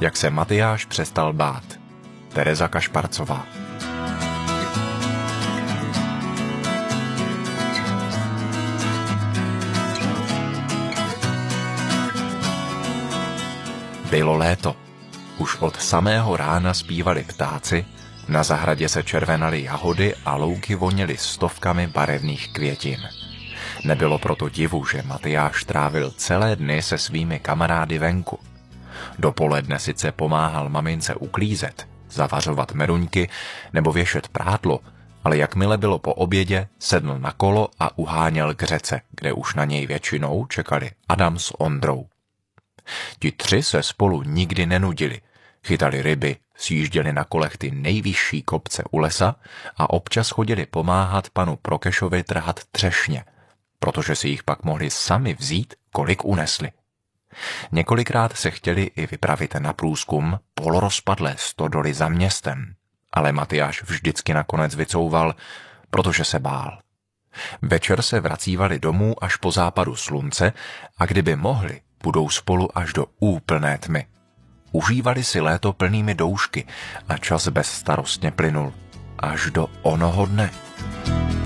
Jak se Matyáš přestal bát. Tereza Kašparcová. Bylo léto. Už od samého rána zpívali ptáci, na zahradě se červenaly jahody a louky voněly stovkami barevných květin. Nebylo proto divu, že Matyáš trávil celé dny se svými kamarády venku. Dopoledne sice pomáhal mamince uklízet, zavařovat meruňky nebo věšet prádlo, ale jakmile bylo po obědě, sedl na kolo a uháněl k řece, kde už na něj většinou čekali Adam s Ondrou. Ti tři se spolu nikdy nenudili, chytali ryby, sjížděli na kolech ty nejvyšší kopce u lesa a občas chodili pomáhat panu Prokešovi trhat třešně, protože si jich pak mohli sami vzít, kolik unesli. Několikrát se chtěli i vypravit na průzkum polorozpadlé stodoly za městem, ale Matyáš vždycky nakonec vycouval, protože se bál. Večer se vracívali domů až po západu slunce a kdyby mohli, budou spolu až do úplné tmy. Užívali si léto plnými doušky a čas bezstarostně plynul až do onoho dne.